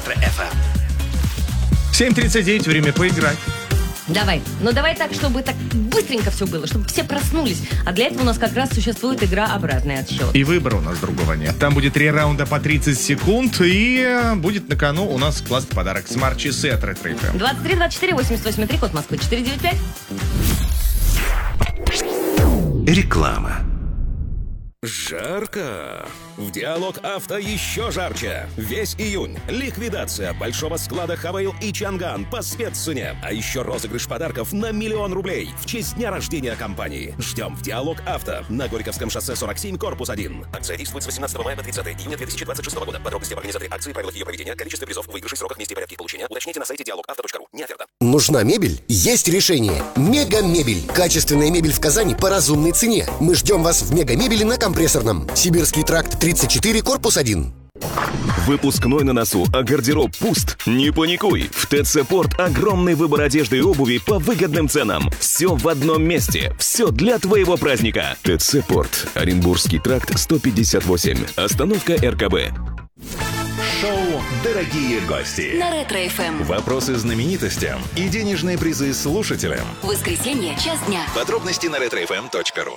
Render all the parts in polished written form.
Ретро-ФМ. 7:39, время поиграть. Давай. Но давай так, чтобы так быстренько все было, чтобы все проснулись. А для этого у нас как раз существует игра «Обратный отсчет». И выбора у нас другого нет. Там будет 3 раунда по 30 секунд. И будет на кону у нас классный подарок. Смарт-часы от Ретро-ФМ. 23 24 88 3, код Москвы 495. Реклама. Жарко! В Диалог Авто еще жарче. Весь июнь. Ликвидация большого склада Хавейл и Чанган по спеццене. А еще розыгрыш подарков на 1 000 000 рублей в честь дня рождения компании. Ждем в Диалог Авто на Горьковском шоссе 47, корпус 1. Акция действует с 18 мая по 30 июня 2026 года. Подробности об организаторе акции, правилах ее проведения, количестве призов, выигрышей, сроках, месте и порядке получения уточните на сайте dialogauto.ru. Не оферта. Нужна мебель? Есть решение. Мега-мебель. Качественная мебель в Казани по разумной цене. Мы ждем вас в Мега-мебели на Компрессорном. Сибирский тракт 34, корпус 1. Выпускной на носу, а гардероб пуст? Не паникуй! В ТЦ Порт огромный выбор одежды и обуви по выгодным ценам. Все в одном месте. Все для твоего праздника. ТЦ Порт. Оренбургский тракт 158. Остановка РКБ. Шоу «Дорогие гости». На Ретро-ФМ. Вопросы знаменитостям и денежные призы слушателям. Воскресенье, час дня. Подробности на retrofm.ru.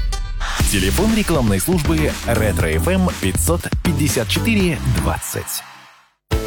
Телефон рекламной службы Ретро-ФМ 554 20.